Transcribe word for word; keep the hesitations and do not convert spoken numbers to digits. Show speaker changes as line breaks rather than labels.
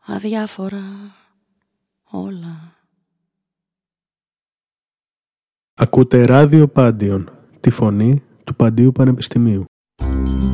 αδιάφορα όλα.
Ακούτε ράδιο Πάντιον, τη φωνή του Παντίου Πανεπιστημίου.